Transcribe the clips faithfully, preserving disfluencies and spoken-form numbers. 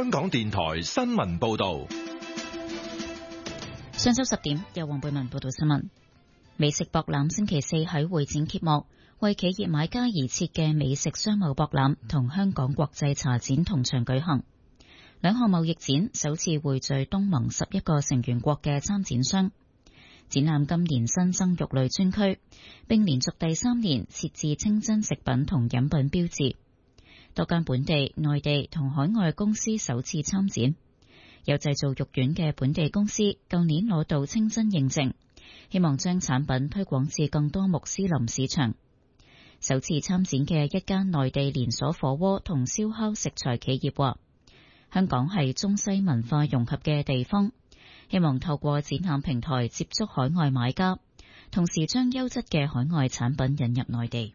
香港電台新聞報道。 上晝十點，由黃貝文報道新聞。美食博覽星期四喺會展揭幕，為企業買家而設嘅美食商貿博覽同香港國際茶展同場舉行。兩項貿易展首次匯聚東盟十一個成員國嘅參展商。展覽今年新增肉類專區，並連續第三年設置清真食品同飲品標誌。多間本地、內地同海外公司首次參展。有製造肉丸嘅本地公司舊年攞到清真認證，希望將產品推廣至更多穆斯林市場。首次參展嘅一間內地連鎖火鍋同燒烤食材企業話，香港係中西文化融合嘅地方，希望透過展覽平台接觸海外買家，同時將優質嘅海外產品引入內地。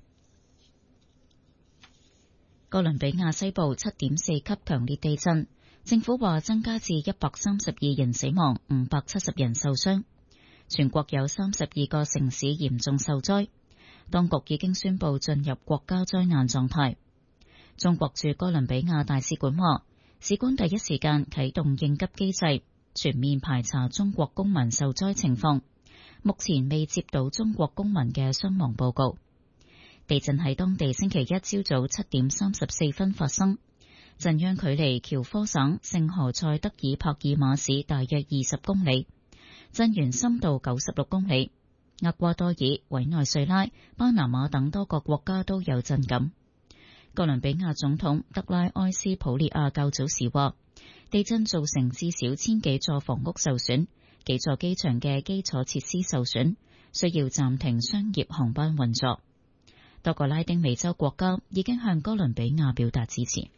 哥倫比亞西部七點四級強烈地震，政府話增加至一百三十二人死亡，五百七十人受傷。全國有三十二個城市嚴重受災，當局已經宣布進入國家災難狀態。中國駐哥倫比亞大使館話，使館第一時間啟動應急機制，全面排查中國公民受災情況，目前未接到中國公民嘅傷亡報告。地震喺當地星期一朝早七點三十四分發生，震央距離喬科省聖何塞德爾帕爾馬市大約二十公里，震源深度九十六公里。厄瓜多爾、委內瑞拉、巴拿馬等多個國家都有震感。哥倫比亞總統德拉埃斯普列亞較早時話，地震造成至少千幾座房屋受損，幾座機場嘅基礎設施受損，需要暫停商業航班運作。多個拉丁美洲國家已經向哥倫比亞表達支持。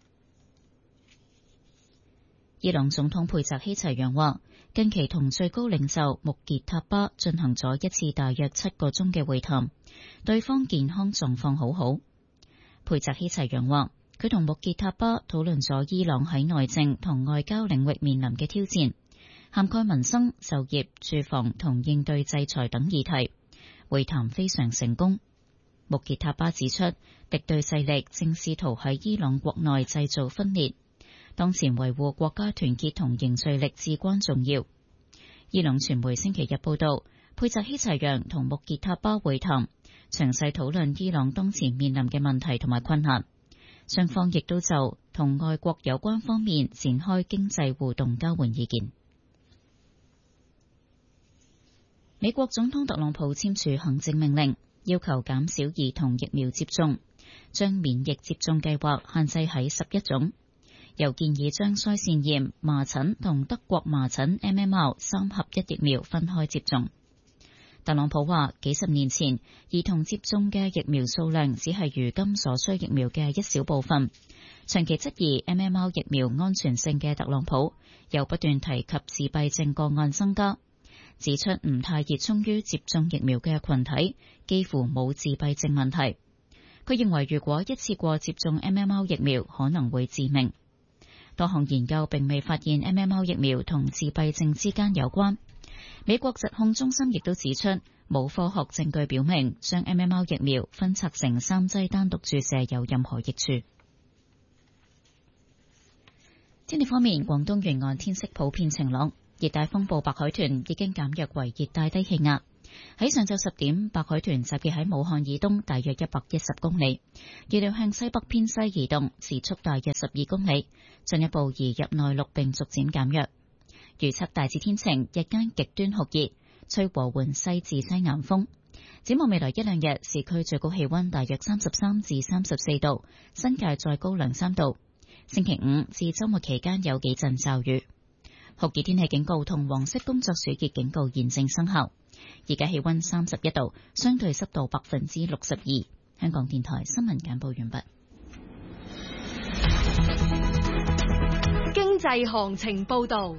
伊朗總統佩澤希齊揚話，近期同最高領袖穆傑塔巴進行咗一次大約七個鐘嘅會談，對方健康狀況好好。佩澤希齊揚話，佢同穆傑塔巴討論咗伊朗喺內政同外交領域面臨嘅挑戰，涵蓋民生、就業、住房同應對制裁等議題。會談非常成功。穆傑塔巴指出，敵對勢力正試圖喺伊朗國內製造分裂，當前維護國家團結同凝聚力至關重要。伊朗傳媒星期日報道，佩澤希齊揚同穆傑塔巴會談，詳細討論伊朗當前面臨嘅問題同埋困難，雙方亦都就同外國有關方面展開經濟互動交換意見。美國總統特朗普簽署行政命令，要求減少兒童疫苗接種，將免疫接種計劃限制喺十一種，又建議將腮腺炎、麻疹同德國麻疹 M M R 三合一疫苗分開接種。特朗普話，幾十年前兒童接種嘅疫苗數量只係如今所需疫苗嘅一小部分。長期質疑 M M R 疫苗安全性嘅特朗普，又不斷提及自閉症個案增加，指出唔太熱衷於接種疫苗嘅群體幾乎冇自閉症問題。佢認為如果一次過接種 M M R 疫苗可能會致命。多項研究並未發現 M M R 疫苗同自閉症之間有關。美國疾控中心亦都指出，冇科學證據表明將 M M R 疫苗分拆成三劑單獨注射有任何益處。天氣方面，廣東沿岸天色普遍晴朗。熱帶風暴白海豚已經減弱為熱帶低氣壓。喺上晝十點，白海豚集結喺武漢以東大約一百一十公里，預料向西北偏西移動，時速大約十二公里，進一步移入內陸並逐漸減弱。預測大致天晴，日間極端酷熱，吹和緩西至西南風。展望未來一兩日，市區最高氣溫大約三十三至三十四度，新界再高兩三度。星期五至周末期間有幾陣驟雨。酷熱天氣警告同黃色工作暑熱警告現正生效。而家氣溫三十一度，相對濕度百分之六十二。香港電台新聞簡報完畢。 經濟行情報道。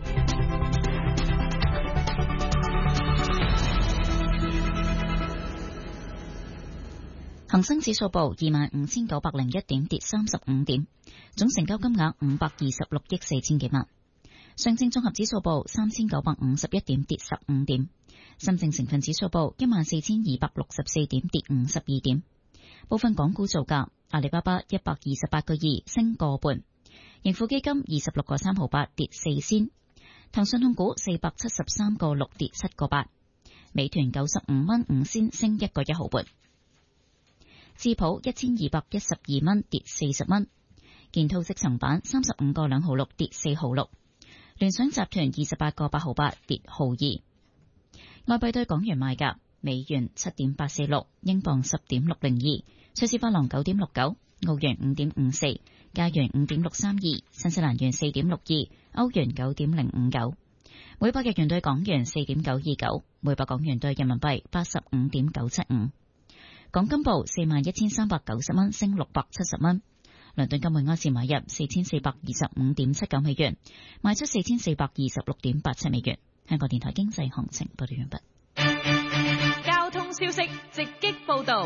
恒生指數報二萬五千九百零一點，跌三十五點，總成交金額五百二十六億四千幾萬。上證綜合指數報三千九百五十一點，跌十五點。深證成分指數報一萬四千二百六十四點，跌五十二點。部分港股造價：阿里巴巴一百二十八個二升個半， 盈富基金二十六個三毫八跌四仙，騰訊控股四百七十三個六跌七個八，美團九十五蚊五仙升一個一毫半，智普一千二百一十二蚊跌四十蚊，建滔積層板三十五個兩毫六跌四毫六，聯想集團二十八個八毫八跌毫二。外幣對港元賣價：美元七點八四六，英鎊十點六零二，瑞士法郎九點六九，澳元五點五四，加元五點六三二，新西蘭元四點六二，歐元九點零五九，每百日元對港元四點九二九，每百港元對人民幣八十五點九七五。港金報四萬一千三百九十蚊，升六百七十蚊。倫敦金每盎司買入四千四百二十五點七九美元，賣出四千四百二十六點八七美元。香港電台經濟行情報道完畢。 交通消息直擊報道。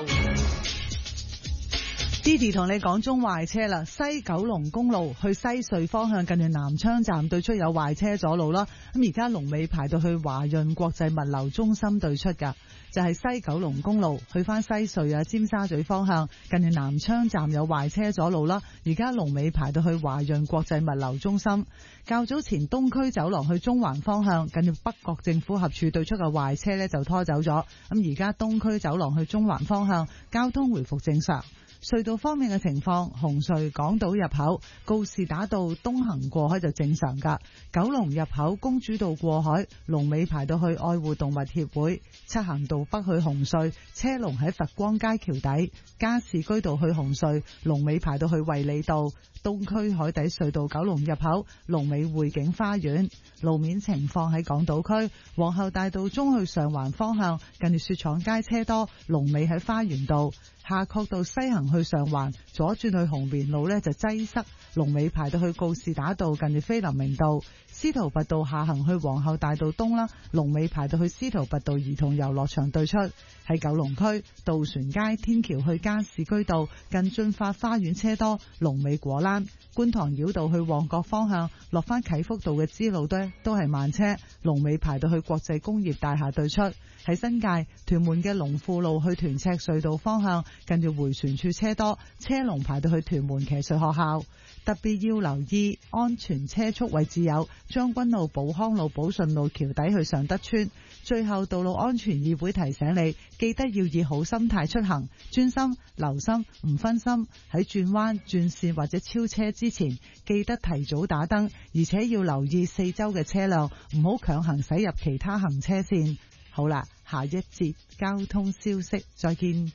Didi 同你講中壞車啦，西九龍公路去西隧方向近住南昌站對出有壞車阻路啦。咁而家龍尾排到去華潤國際物流中心對出噶，就係西九龍公路去翻西隧啊尖沙咀方向近住南昌站有壞車阻路啦。而家龍尾排到去華潤國際物流中心。較早前東區走廊去中環方向近住北角政府合署對出嘅壞車呢就拖走咗。咁而家東區走廊去中環方向交通回復正常。隧道方面嘅情況，紅隧港島入口告士打道東行過海就正常噶，九龍入口公主道過海龍尾排到去愛護動物協會，漆咸道北去紅隧車龍喺佛光街橋底，加士居道去紅隧龍尾排到去衛理道，東區海底隧道九龍入口龍尾匯景花園。路面情況喺港島區皇后大道中去上環方向近住雪廠街車多，龍尾喺花園道。夏慤道西行去上環左轉去紅棉路呢就擠塞，龍尾排到去告士打道近住菲林明道。司徒拔道下行去皇后大道東啦，龍尾排到去司徒拔道兒童遊樂場對出。喺九龍區渡船街天橋去加士居道近駿發花園車多，龍尾果欄。觀塘繞道去旺角方向落翻啟福道嘅支路都都係慢車，龍尾排到去國際工業大廈對出。喺新界屯門嘅龍富路去屯赤隧道方向近住回旋處車多，車龍排到去屯門騎術學校。特別要留意安全車速位置有將軍澳寶康路寶順路橋底去尚德村。最後道路安全議會提醒你，記得要以好心態出行，專心留心唔分心，喺轉彎轉線或者超車之前記得提早打燈，而且要留意四周嘅車輛，唔好強行駛入其他行車線。好啦，下一節交通消息再見。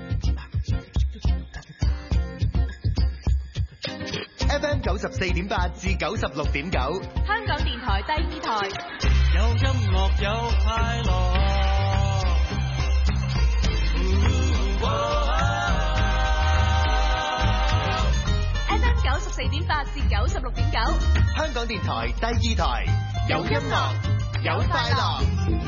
F M 九十四點八至九十六點九， 香港電台第二台， 有音樂有快樂。 F M 九十四點八至九十六點九， 香港電台第二台，有音樂有快樂。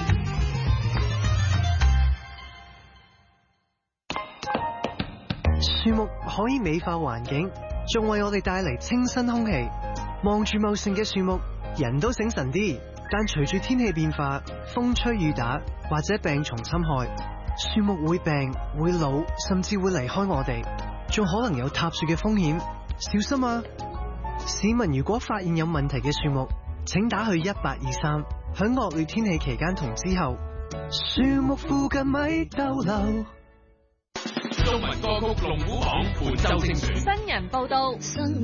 樹木可以美化環境，仲為我哋帶嚟清新空氣。望住茂盛嘅樹木，人都醒神啲。但隨住天氣變化，風吹雨打或者病蟲侵害，樹木會病、會老，甚至會離開我哋，仲可能有塌樹嘅風險。小心啊！市民如果發現有問題嘅樹木，請打去一八二三。喺惡劣天氣期間同之後，樹木附近咪逗留。 中文歌曲龍虎榜本周精選。 新人報道。